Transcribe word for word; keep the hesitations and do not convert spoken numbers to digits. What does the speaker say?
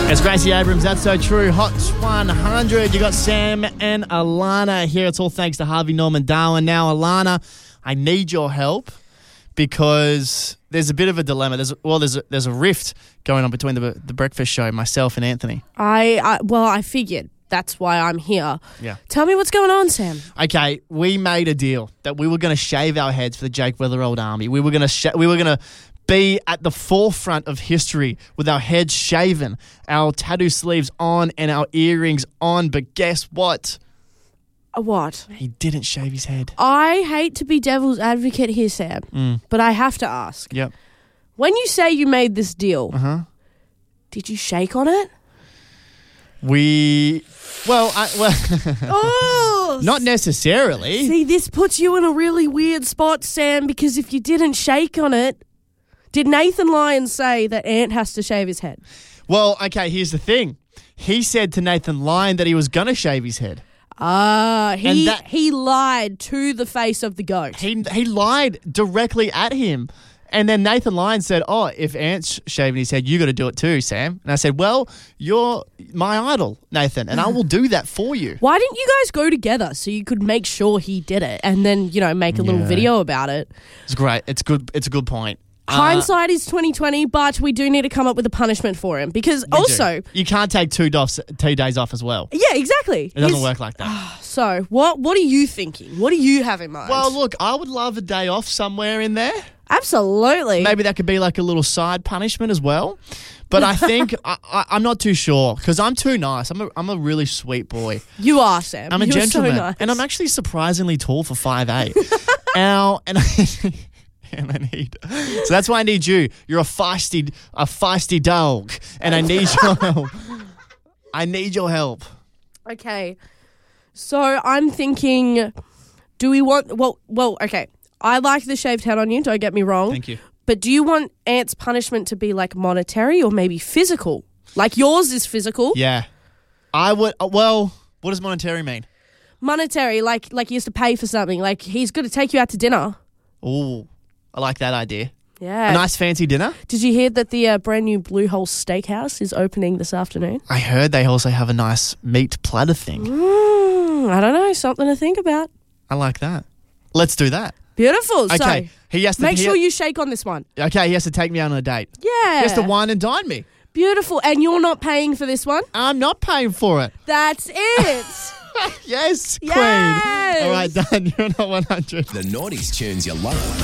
It's Gracie Abrams, That's So True, Hot one hundred. You got Sam and Alana here. It's all thanks to Harvey Norman Darwin. Now, Alana, I need your help because there's a bit of a dilemma. There's well, there's a, there's a rift going on between the the breakfast show, myself and Anthony. I, I well, I figured that's why I'm here. Yeah. Tell me what's going on, Sam. Okay, we made a deal that we were going to shave our heads for the Jake Weatherold Army. We were going to sh- we were going to be at the forefront of history with our heads shaven, our tattoo sleeves on, and our earrings on. But guess what? Uh, What? He didn't shave his head. I hate to be devil's advocate here, Sam, Mm. but I have to ask. Yep. When you say you made this deal, Uh-huh. did you shake on it? We, well, I, well, Oh! not necessarily. See, this puts you in a really weird spot, Sam, because if you didn't shake on it, did Nathan Lyon say that Ant has to shave his head? Well, okay, here's the thing. He said to Nathan Lyon that he was going to shave his head. Ah, he And that- he lied to the face of the goat. He he lied directly at him. And then Nathan Lyon said, oh, if Ant's shaving his head, you got to do it too, Sam. And I said, well, you're my idol, Nathan, and I will do that for you. Why didn't you guys go together so you could make sure he did it and then, you know, make a little Yeah. video about it? It's great. It's good. It's a good point. Uh, Hindsight is twenty twenty, but we do need to come up with a punishment for him because we also, do. You can't take two, doffs, two days off as well. yeah, exactly. It doesn't He's- work like that. So, what what are you thinking? What do you have in mind? Well, look, I would love a day off somewhere in there. absolutely. Maybe that could be like a little side punishment as well. But I think I, I, I'm not too sure because I'm too nice. I'm a, I'm a really sweet boy. You are, Sam. I'm a You're gentleman. So nice. And I'm actually surprisingly tall for five eight. Ow, and I, and I need... So that's why I need you. You're a feisty, a feisty dog. And I need your help. I need your help. Okay. So I'm thinking, do we want... Well, well, okay. I like the shaved head on you, don't get me wrong. Thank you. But do you want Ant's punishment to be like monetary or maybe physical? Like yours is physical. Yeah. I would... uh, Well, what does monetary mean? Monetary, like like he has to pay for something. Like he's going to take you out to dinner. Ooh, I like that idea. Yeah. A nice fancy dinner? Did you hear that the uh, brand new Blue Hole Steakhouse is opening this afternoon? I heard they also have a nice meat platter thing. Mm, I don't know. Something to think about. I like that. Let's do that. Beautiful. Okay. So He has to... make he sure ha- you shake on this one. Okay, he has to take me out on a date. Yeah. He has to wine and dine me. Beautiful. And you're not paying for this one? I'm not paying for it. That's it. Yes, Queen. Yes. All right, done. You're not one hundred. The Naughties tunes you love.